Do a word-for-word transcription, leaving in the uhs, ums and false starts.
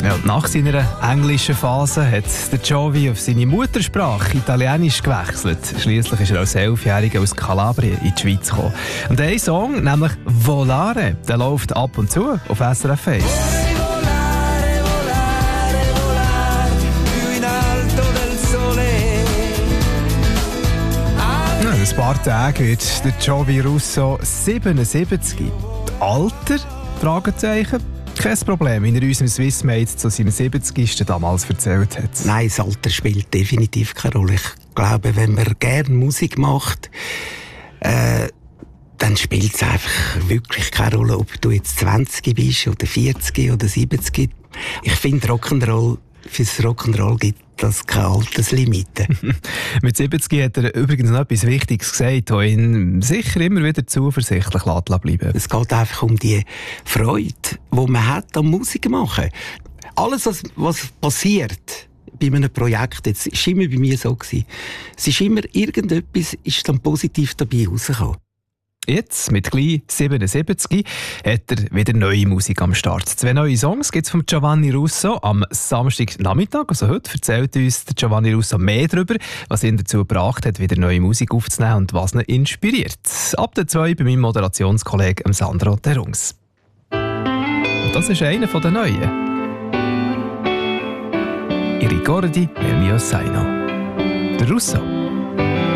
Ja, nach seiner englischen Phase hat der Jovi auf seine Muttersprache Italienisch gewechselt. Schliesslich ist er als Elfjähriger aus Kalabrien in die Schweiz gekommen. Und ein Song, nämlich «Volare», der läuft ab und zu auf S R F eins. Ja, in ein paar Tagen wird der Jovi Russo siebenundsiebzig. Alter? Fragezeichen. Kein Problem, wie er uns im Swissmade zu seinem siebzigsten damals erzählt hat. Nein, das Alter spielt definitiv keine Rolle. Ich glaube, wenn man gerne Musik macht, äh, dann spielt es einfach wirklich keine Rolle, ob du jetzt zwanzig bist oder vierzig oder siebzig. Ich finde, Rock'n'Roll, fürs Rock'n'Roll gibt das keine Alterslimite. Mit siebzig hat er übrigens noch etwas Wichtiges gesagt, das ihn sicher immer wieder zuversichtlich bleiben lässt. Es geht einfach um die Freude, die man hat am Musik machen. Alles, was, was passiert bei einem Projekt, jetzt ist immer bei mir so gewesen. Es ist immer irgendetwas, ist dann positiv dabei rausgekommen. Jetzt, mit gleich siebenundsiebzig, hat er wieder neue Musik am Start. Zwei neue Songs gibt es von Giovanni Russo am Samstagnachmittag. Also heute erzählt uns der Giovanni Russo mehr darüber, was ihn dazu gebracht hat, wieder neue Musik aufzunehmen und was ihn inspiriert. Ab der zwei bei meinem Moderationskollegen Sandro Terungs. Und das ist einer der neuen. I ricordi del mio Zaino. Der Russo.